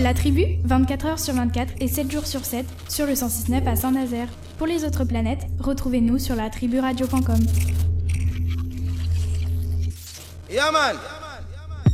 La Tribu, 24 heures sur 24 et 7 jours sur 7 sur le 106.9 à Saint-Nazaire. Pour les autres planètes, retrouvez-nous sur latriburadio.com. Yeah man.